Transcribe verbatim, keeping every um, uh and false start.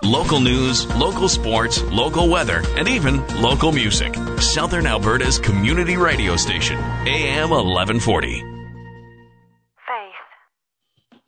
Local news, local sports, local weather, and even local music. Southern Alberta's community radio station, A M eleven forty.